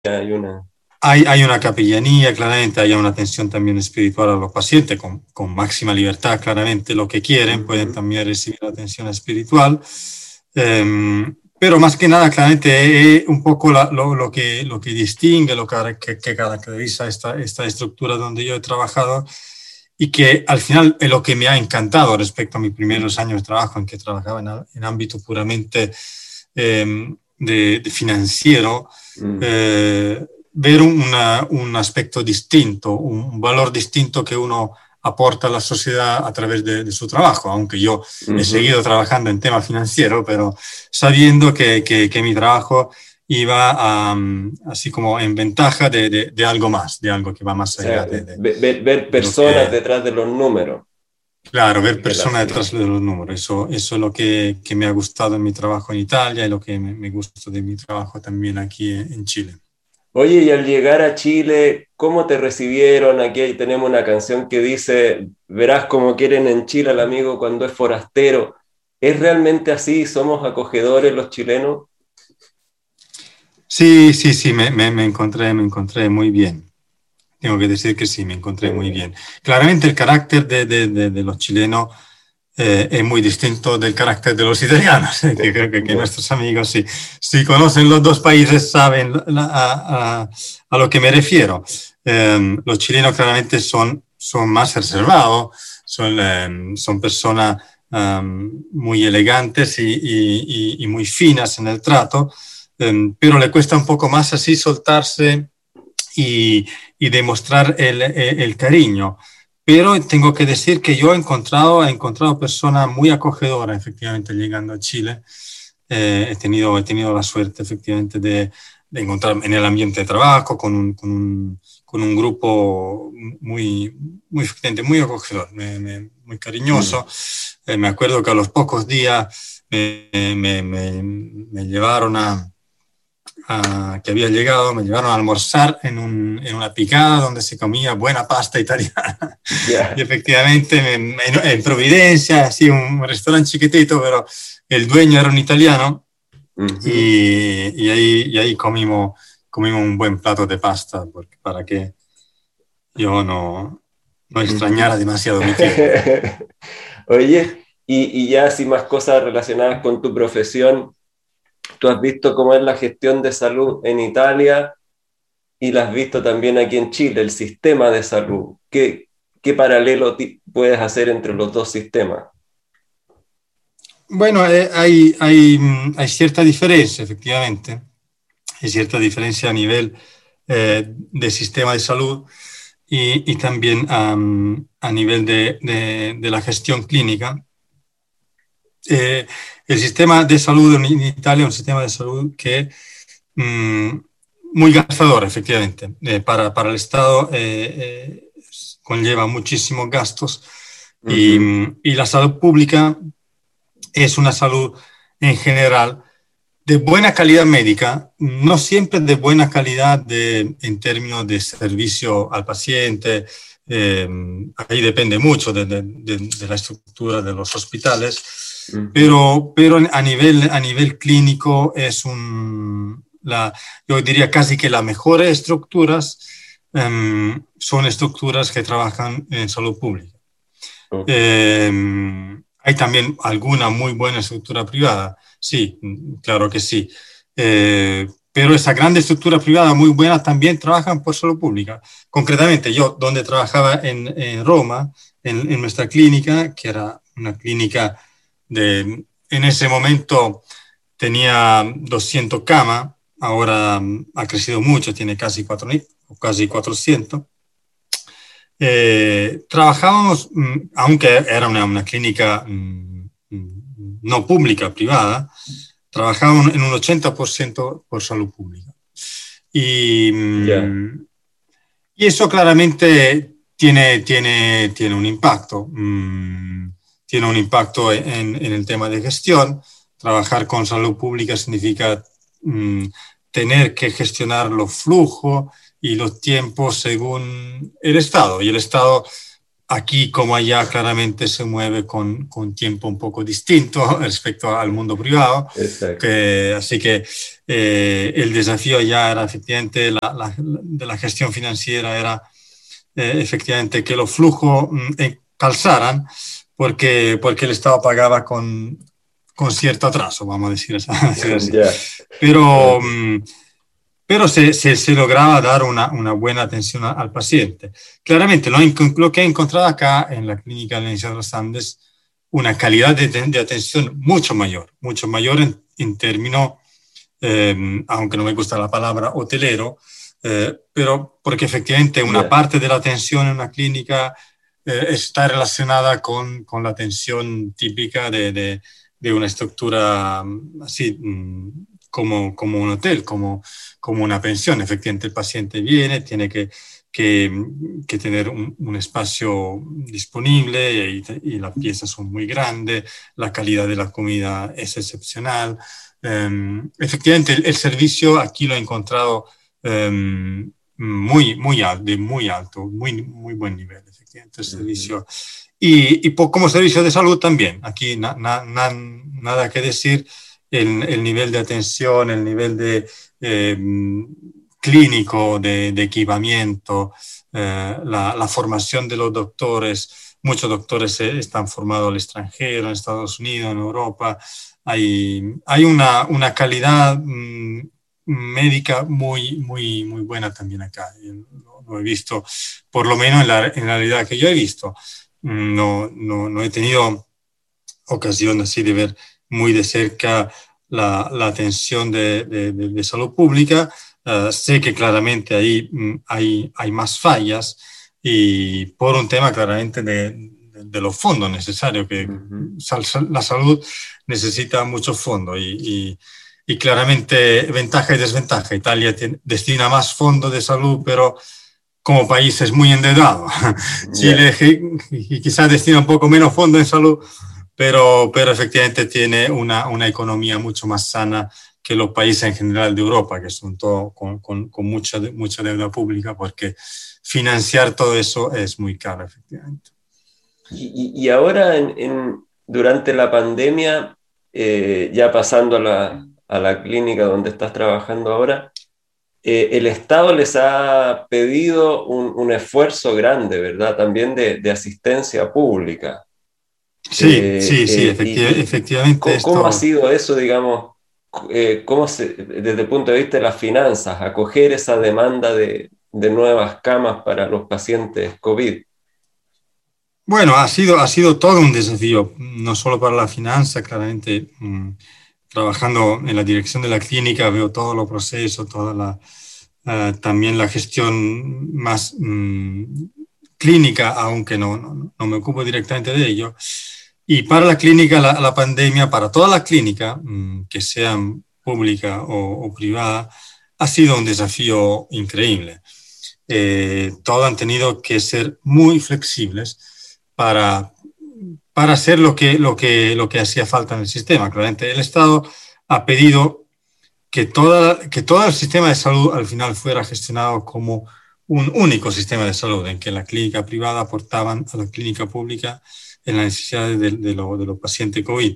hay una... Hay una capellanía, claramente, hay una atención también espiritual a los pacientes, con máxima libertad, claramente, lo que quieren, pueden Ujú. también recibir atención espiritual. Pero más que nada, claramente, es un poco lo que distingue, que caracteriza esta estructura donde yo he trabajado y que al final es lo que me ha encantado respecto a mis primeros años de trabajo, en que trabajaba en ámbito puramente de financiero. Mm. eh, Ver un aspecto distinto, un valor distinto que uno aporta a la sociedad a través de su trabajo, aunque yo he Ujú. seguido trabajando en tema financiero, pero sabiendo que mi trabajo iba así como en ventaja de algo más, de algo que va O más allá sea, ver de lo personas que, detrás de los números, claro, ver dígelo personas así. detrás de los números. Eso es lo que me ha gustado en mi trabajo en Italia y lo que me gusta de mi trabajo también aquí en Chile. Oye, y al llegar a Chile, ¿cómo te recibieron? Aquí tenemos una canción que dice, verás cómo quieren en Chile al amigo cuando es forastero. ¿Es realmente así? ¿Somos acogedores los chilenos? Sí, sí, sí, me encontré muy bien. Tengo que decir que sí, me encontré muy Eh, bien. Claramente el carácter de los chilenos es muy distinto del carácter de los italianos, que creo que ya. nuestros amigos, si conocen los dos países, saben a lo que me refiero. Los chilenos claramente son más reservados, son personas muy elegantes y muy finas en el trato, pero le cuesta un poco más así soltarse y demostrar el cariño. Pero tengo que decir que yo he encontrado personas muy acogedoras, efectivamente, llegando a Chile. He tenido la suerte, efectivamente, de encontrarme en el ambiente de trabajo con un grupo efectivamente, muy acogedor, muy Mm. cariñoso. Me acuerdo que a los pocos días me llevaron que había llegado, me llevaron a almorzar en una picada donde se comía buena pasta italiana. Y Ya. efectivamente en Providencia, así un restaurante chiquitito, pero el dueño era un italiano Ujú. y ahí comimos un buen plato de pasta porque, para que yo no Ujú. extrañara demasiado mi tierra. Oye, y ya así más cosas relacionadas con tu profesión, tú has visto cómo es la gestión de salud en Italia y la has visto también aquí en Chile, el sistema de salud. ¿Qué paralelo puedes hacer entre los dos sistemas? Bueno, hay cierta diferencia, efectivamente. Hay cierta diferencia a nivel de sistema de salud y también a nivel de la gestión clínica. El sistema de salud en Italia es un sistema de salud que mm, muy gastador, efectivamente. Para el Estado conlleva muchísimos gastos Ujú. y la salud pública es una salud en general de buena calidad médica, no siempre de buena calidad en términos de servicio al paciente. eh, Ahí depende mucho de la estructura de los hospitales, Ujú. pero a nivel clínico yo diría casi que las mejores estructuras son estructuras que trabajan en salud pública. Ok. Eh, Hay también alguna muy buena estructura privada, sí, claro que sí. Pero esa gran estructura privada muy buena también trabajan por salud pública. Concretamente, yo donde trabajaba en Roma, en nuestra clínica, que era una clínica en ese momento tenía 200 camas, ahora ha crecido mucho, tiene casi 400. Trabajábamos, aunque era una clínica no pública, privada, trabajábamos en un 80% por salud pública. Y, Ya. y eso claramente tiene un impacto. Tiene un impacto en el tema de gestión. Trabajar con salud pública significa mm, tener que gestionar los flujos y los tiempos según el Estado. Y el Estado aquí como allá claramente se mueve con tiempo un poco distinto respecto al mundo privado. Así que el desafío allá era efectivamente de la gestión financiera, era efectivamente que los flujos calzaran porque el Estado pagaba con cierto atraso, vamos a decir así. Yeah. Pero se lograba dar una buena atención al paciente. Claramente lo que he encontrado acá en la clínica de la Universidad de los Andes, una calidad de atención mucho mayor en términos, aunque no me gusta la palabra hotelero, pero porque efectivamente una parte de la atención en una clínica está relacionada con la atención típica de una estructura así como un hotel, como una pensión. Efectivamente, el paciente viene, tiene que tener un espacio disponible y las piezas son muy grandes, la calidad de la comida es excepcional. Efectivamente, el servicio aquí lo he encontrado muy alto, muy buen nivel, efectivamente, el servicio. Y como servicio de salud también, aquí nada que decir. El nivel de atención, el nivel de clínico, de equipamiento, la formación de los doctores. Muchos doctores están formados al extranjero, en Estados Unidos, en Europa. Hay una calidad médica muy buena también acá. Lo he visto, por lo menos en la realidad que yo he visto. No he tenido ocasión así de ver muy de cerca la atención de salud pública. Sé que claramente ahí hay más fallas y por un tema claramente de los fondos necesarios, que la salud necesita muchos fondos y claramente ventaja y desventaja. Italia destina más fondos de salud, pero como país es muy endeudado. Chile quizás destina un poco menos fondos en salud, pero efectivamente tiene una economía mucho más sana que los países en general de Europa, que son todos con mucha deuda pública, porque financiar todo eso es muy caro, efectivamente. Y ahora, durante la pandemia, ya pasando a la clínica donde estás trabajando ahora, el Estado les ha pedido un esfuerzo grande, ¿verdad? También de asistencia pública. Sí, efectivamente. ¿Cómo ha sido eso, digamos, desde el punto de vista de las finanzas, acoger esa demanda de nuevas camas para los pacientes COVID? Bueno, ha sido todo un desafío, no solo para la finanza, claramente. Trabajando en la dirección de la clínica veo todos los procesos, también la gestión más clínica, aunque no me ocupo directamente de ello. Y para la clínica, la pandemia, para toda la clínica, que sean pública o privada, ha sido un desafío increíble. Todos han tenido que ser muy flexibles para hacer lo que hacía falta en el sistema. Claramente el Estado ha pedido que todo el sistema de salud al final fuera gestionado como un único sistema de salud, en que la clínica privada aportaban a la clínica pública en las necesidades de los pacientes COVID.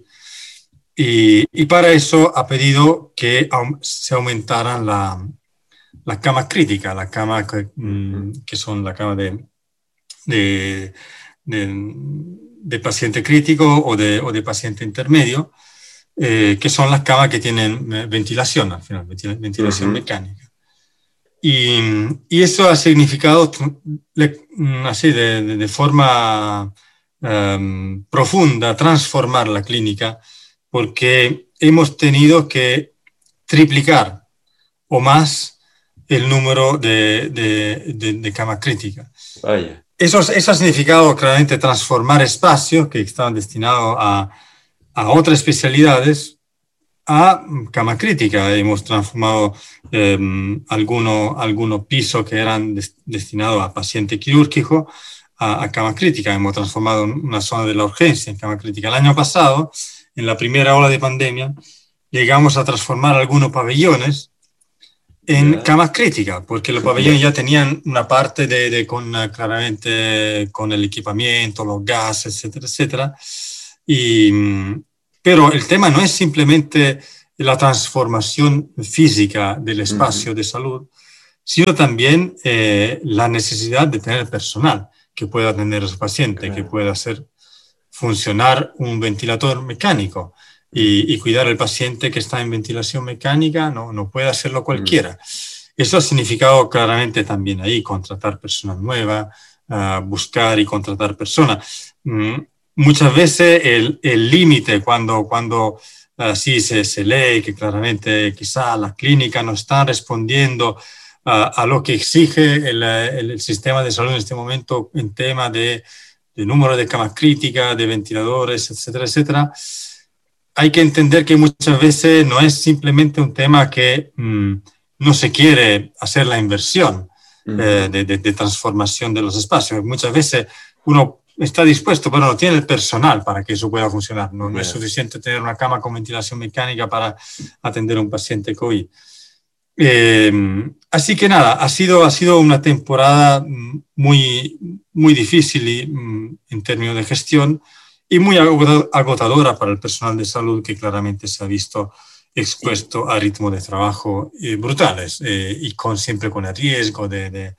Y para eso ha pedido que se aumentaran las camas críticas, las camas que son la cama de paciente crítico o de paciente intermedio, que son las camas que tienen ventilación, al final, ventilación mecánica. Y eso ha significado, así de forma profunda, transformar la clínica, porque hemos tenido que triplicar o más el número de camas críticas. Vaya. Eso ha significado claramente transformar espacios que estaban destinados a otras especialidades a cama crítica. Hemos transformado algunos pisos que eran destinados a paciente quirúrgico a cama crítica. Hemos transformado una zona de la urgencia en cama crítica. El año pasado, en la primera ola de pandemia, llegamos a transformar algunos pabellones en camas críticas, porque los pabellones ya tenían una parte claramente con el equipamiento, los gases, etcétera, etcétera. Pero el tema no es simplemente la transformación física del espacio de salud, sino también la necesidad de tener personal que pueda atender a su paciente, que pueda hacer funcionar un ventilador mecánico y cuidar al paciente que está en ventilación mecánica, no puede hacerlo cualquiera. Eso ha significado claramente también ahí contratar personas nuevas, buscar y contratar personas. Muchas veces el límite cuando así se lee que claramente quizá las clínicas no están respondiendo a lo que exige el sistema de salud en este momento en tema de número de camas críticas, de ventiladores, etcétera, etcétera. Hay que entender que muchas veces no es simplemente un tema que no se quiere hacer la inversión de transformación de los espacios. Muchas veces uno está dispuesto, pero no tiene el personal para que eso pueda funcionar. No es suficiente tener una cama con ventilación mecánica para atender a un paciente COVID. Así que nada, ha sido una temporada muy, muy difícil en términos de gestión y muy agotadora para el personal de salud, que claramente se ha visto expuesto a ritmos de trabajo brutales y siempre con el riesgo de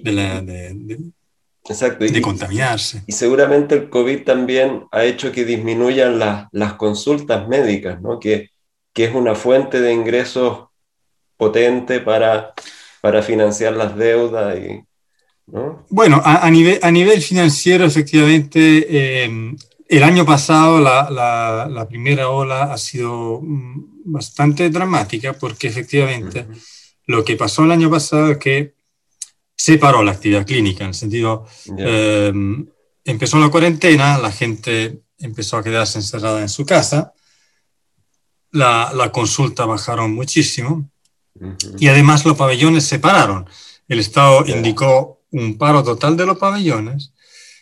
contaminarse. Y seguramente el COVID también ha hecho que disminuyan las consultas médicas, ¿no? Que es una fuente de ingresos potente para financiar las deudas. ¿No? Bueno, a nivel financiero, efectivamente, el año pasado la primera ola ha sido bastante dramática, porque efectivamente lo que pasó el año pasado es que se paró la actividad clínica, en el sentido, empezó la cuarentena, la gente empezó a quedarse encerrada en su casa, la consulta bajaron muchísimo, y además los pabellones se pararon. El Estado indicó un paro total de los pabellones,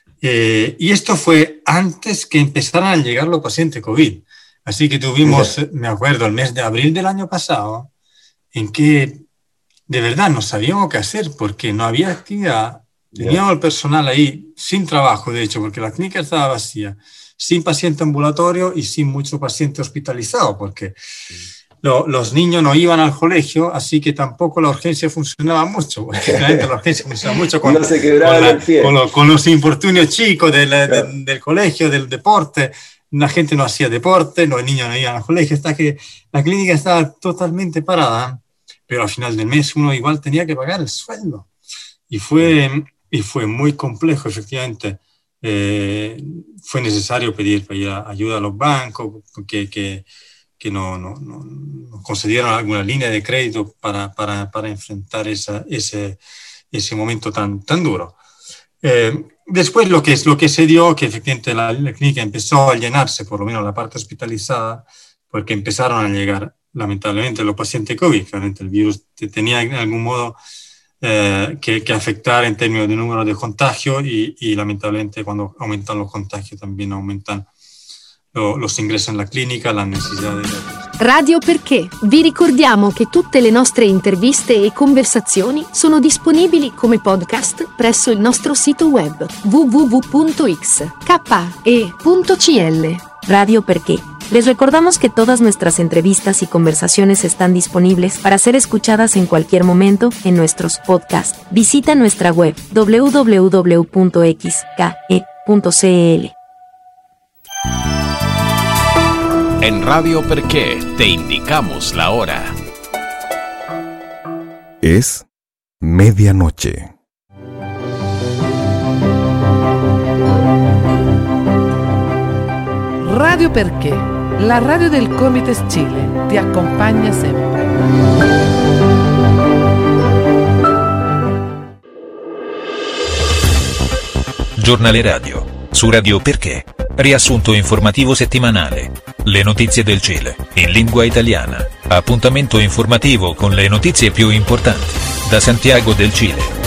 y esto fue antes que empezaran a llegar los pacientes COVID. Así que tuvimos, me acuerdo, el mes de abril del año pasado, en que de verdad no sabíamos qué hacer porque no había actividad. Teníamos el personal ahí sin trabajo, de hecho, porque la clínica estaba vacía, sin paciente ambulatorio y sin mucho paciente hospitalizado, porque los niños no iban al colegio, así que tampoco la urgencia funcionaba mucho. Porque la urgencia funcionaba mucho con, no se quebraban el pie. Con los infortunios chicos del colegio, del deporte. La gente no hacía deporte, los niños no iban al colegio, hasta que la clínica estaba totalmente parada. Pero al final del mes uno igual tenía que pagar el sueldo. Y fue muy complejo, efectivamente. Fue necesario pedir ayuda a los bancos, que nos concedieron alguna línea de crédito para enfrentar ese momento tan duro. Después lo que se dio, que efectivamente la clínica empezó a llenarse, por lo menos la parte hospitalizada, porque empezaron a llegar lamentablemente los pacientes COVID. Realmente el virus tenía en algún modo que afectar en términos de número de contagios y lamentablemente cuando aumentan los contagios también aumentan los ingressi in la clinica, la necessità di... Radio Perché. Vi ricordiamo che tutte le nostre interviste e conversazioni sono disponibili come podcast presso il nostro sito web www.xke.cl. Radio Perché. Les recordamos que todas nuestras entrevistas y conversaciones están disponibles para ser escuchadas en cualquier momento en nuestros podcasts. Visita nuestra web www.xke.cl. En Radio Perché te indicamos la hora. Es medianoche. Radio Perché, la radio del Comites Chile, ti accompagna sempre. Giornale radio, su Radio Perché. Riassunto informativo settimanale. Le notizie del Cile, in lingua italiana. Appuntamento informativo con le notizie più importanti. Da Santiago del Cile.